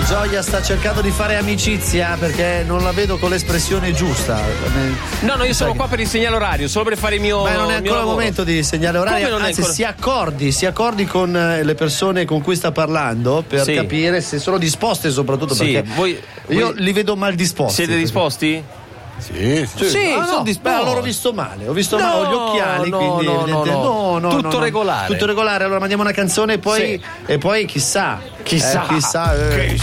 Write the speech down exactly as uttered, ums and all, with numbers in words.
Gioia sta cercando di fare amicizia perché non la vedo con l'espressione giusta. No, no, io sono qua per il segnale orario, solo per fare il mio. Ma non è ancora il momento di segnale orario. Anzi, ancora... si accordi, si accordi con le persone con cui sta parlando per sì. capire se sono disposte, soprattutto sì. perché voi, io voi... li vedo mal disposti. Siete disposti? Sì, sì, sì ah, sono no, disposti. Beh, allora ho visto male, ho visto no, male, ho gli occhiali, no, quindi no, no, no. no, tutto no, regolare. Tutto regolare, allora mandiamo una canzone e poi, sì. e poi chissà. Chissà, eh, chissà, eh, chissà,